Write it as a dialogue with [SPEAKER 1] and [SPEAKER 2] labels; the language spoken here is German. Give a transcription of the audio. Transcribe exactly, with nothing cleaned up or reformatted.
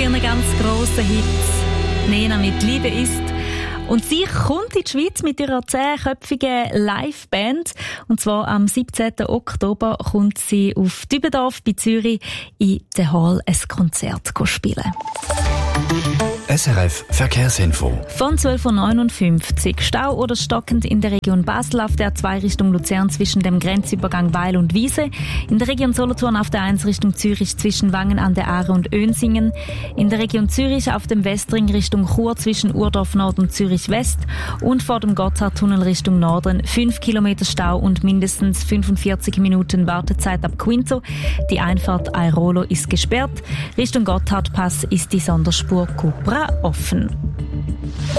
[SPEAKER 1] ihren ganz grossen Hit «Nena mit Liebe ist». Und sie kommt in die Schweiz mit ihrer zehnköpfigen Liveband. Und zwar am siebzehnten Oktober kommt sie auf Dübendorf bei Zürich in der Hall ein Konzert spielen.
[SPEAKER 2] S R F Verkehrsinfo.
[SPEAKER 1] Von zwölf Uhr neunundfünfzig. Stau oder stockend in der Region Basel auf der zwei Richtung Luzern zwischen dem Grenzübergang Weil und Wiese. In der Region Solothurn auf der eins Richtung Zürich zwischen Wangen an der Aare und Önsingen. In der Region Zürich auf dem Westring Richtung Chur zwischen Urdorf Nord und Zürich West. Und vor dem Gotthardtunnel Richtung Norden fünf Kilometer Stau und mindestens fünfundvierzig Minuten Wartezeit ab Quinto. Die Einfahrt Airolo ist gesperrt. Richtung Gotthardpass ist die Sonderspur Cupra offen.